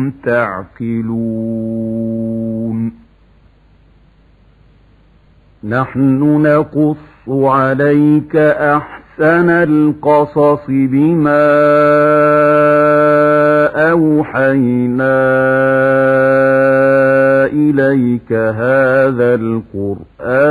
تعقلون. نحن نقص عليك أحسن القصص بما أوحينا إليك هذا القرآن